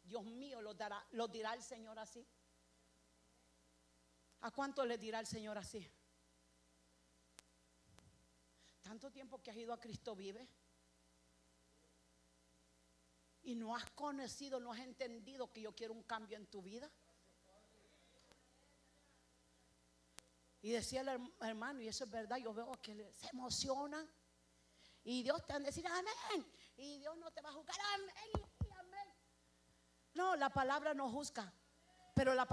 Dios mío, los dirá el Señor así. ¿A cuánto le dirá el Señor así? Tanto tiempo que has ido a Cristo Vive y no has conocido, no has entendido que yo quiero un cambio en tu vida. Y decía el hermano, y eso es verdad, yo veo que se emocionan y Dios te va a decir amén, y Dios no te va a juzgar, amén y amén. No, la palabra no juzga, pero la